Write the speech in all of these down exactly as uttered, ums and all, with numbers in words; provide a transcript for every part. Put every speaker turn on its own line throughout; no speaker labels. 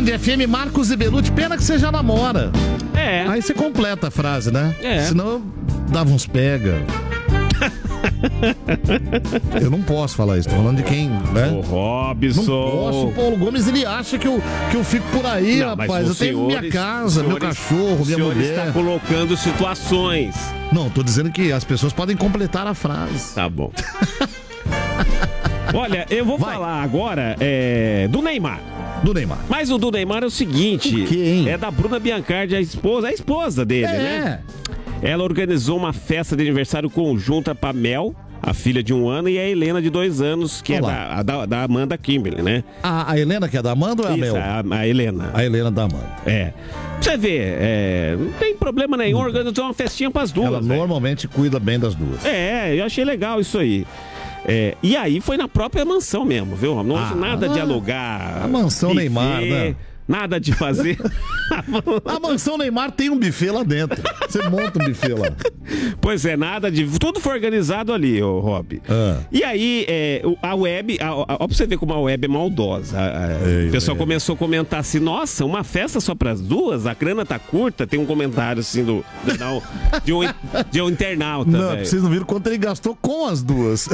Band F M, Marcos e Belucci, pena que você já namora.
É.
Aí você completa a frase, né?
É.
Senão dava uns pega. Eu não posso falar isso, tô falando de quem, né?
Ô, Robson.
Não posso, o Paulo Gomes, ele acha que eu, que eu fico por aí,
Não, mas
rapaz. Eu tenho
senhores-
minha casa, meu
senhores-
cachorro, minha
o senhor
mulher.
está colocando situações.
Não, tô dizendo que as pessoas podem completar a frase.
Tá bom. Olha, eu vou
Vai.
falar agora é, do Neymar.
Do Neymar.
Mas o do Neymar é o seguinte:
O quê, hein?
é da Bruna Biancardi, a esposa, a esposa dele,
É.
né? Ela organizou uma festa de aniversário conjunta pra Mel, a filha de um ano, e a Helena de dois anos, que
Olá.
é da, da, da Amanda Kimberly, né?
A, a Helena que é da Amanda ou é a
Isso,
Mel?
a, a Helena.
A Helena da Amanda.
É. Pra você ver, é, não tem problema nenhum organizar uma festinha pras duas.
Ela
né?
normalmente cuida bem das duas.
É, eu achei legal isso aí. É, e aí foi na própria mansão mesmo, viu? Não houve
Ah,
nada de alugar.
a mansão
buffet,
Neymar, né?
Nada de fazer.
A mansão Neymar tem um buffet lá dentro. Você monta um buffet lá.
Pois é, nada de. Tudo foi organizado ali, ô Rob.
Ah.
E aí, é, o- a web. A, a, ó, pra você ver como a web é maldosa. A- a-
Ei,
o pessoal
ei.
começou a comentar assim: nossa, uma festa só pras duas? A grana tá curta? Tem um comentário assim do. do- não, de, um, de um internauta.
Não,
velho.
vocês não viram quanto ele gastou com as duas.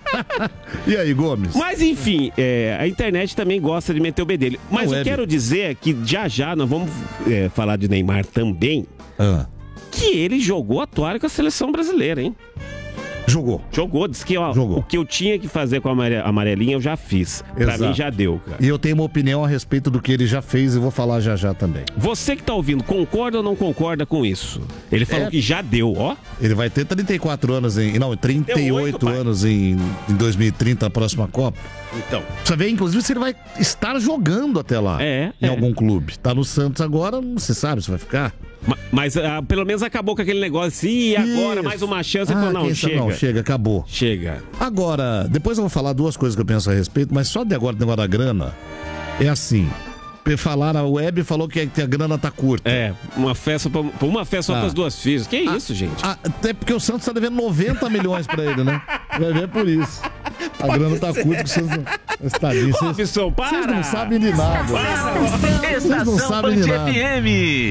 E aí, Gomes?
Mas enfim, é, a internet também gosta de meter o bedelho. Mas
A
eu
web.
quero dizer que já já nós vamos é, falar de Neymar também,
Ah,
que ele jogou a toalha com a seleção brasileira, hein?
jogou.
Jogou, disse que ó,
Jogou.
o que eu tinha que fazer com a amare- amarelinha eu já fiz. Pra
Exato.
mim já deu, cara.
E eu tenho uma opinião a respeito do que ele já fez e vou falar já já também.
Você que tá ouvindo, concorda ou não concorda com isso? Ele falou
É.
que já deu, ó.
Ele vai ter trinta e quatro anos em. Não, trinta e oito
pai.
anos em, em dois mil e trinta, a próxima Copa.
Então.
Precisa ver, inclusive, se ele vai estar jogando até lá.
É,
Em
é.
algum clube. Tá no Santos agora, não se sabe se vai ficar.
Ma- Mas ah, pelo menos acabou com aquele negócio assim, e agora
Isso.
mais uma chance. Ele
Ah,
falou, não,
quem sabe-
chega.
Não, chega, acabou.
Chega.
Agora, depois eu vou falar duas coisas que eu penso a respeito, mas só de agora, do negócio da grana, é assim. Falaram, a web falou que a grana tá curta.
É, uma festa, pra, pra uma festa só
Ah.
pras duas filhas. Que
Ah,
isso, gente?
ah, até porque o Santos tá devendo noventa milhões pra ele, né? Vai ver por isso. A grana tá curta que o Santos está ali. Vocês
Robson, para!
vocês não sabem de nada. Vocês não
Estação
sabem de
Band
nada.
F M.